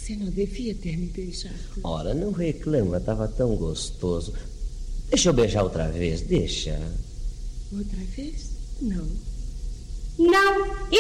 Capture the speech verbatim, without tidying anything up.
Você não devia ter me beijado. Ora, não reclama, estava tão gostoso. Deixa eu beijar outra vez, deixa. Outra vez? Não. Não,